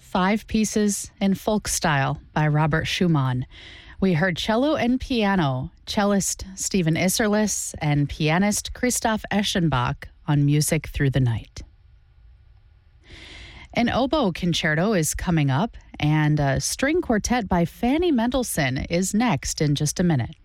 5 pieces in folk style by Robert Schumann. We heard cello and piano, cellist Stephen Isserlis and pianist Christoph Eschenbach on Music Through the Night. An oboe concerto is coming up, and a string quartet by Fanny Mendelssohn is next in just a minute.